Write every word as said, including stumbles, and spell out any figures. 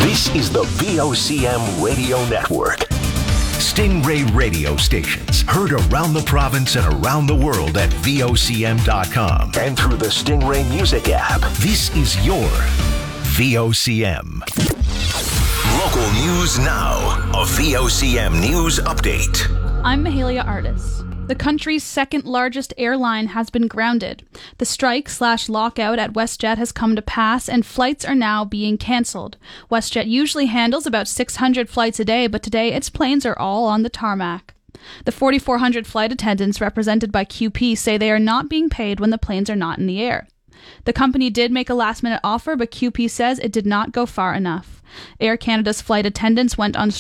This is the V O C M Radio Network. Stingray radio stations heard around the province and around the world at V O C M dot com and through the Stingray Music app. This is your V O C M. Local news now. A V O C M News Update. I'm Mahalia Artis. The country's second largest airline has been grounded. The strike slash lockout at WestJet has come to pass and flights are now being cancelled. WestJet usually handles about six hundred flights a day, but today its planes are all on the tarmac. The forty-four hundred flight attendants represented by Q P say they are not being paid when the planes are not in the air. The company did make a last-minute offer, but Q P says it did not go far enough. Air Canada's flight attendants went on